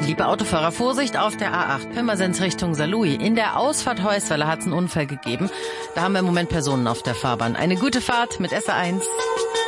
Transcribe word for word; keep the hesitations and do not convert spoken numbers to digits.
Liebe Autofahrer, Vorsicht auf der A acht, Pirmasens Richtung Saarlouis. In der Ausfahrt Heusweiler hat es einen Unfall gegeben. Da haben wir im Moment Personen auf der Fahrbahn. Eine gute Fahrt mit S R eins.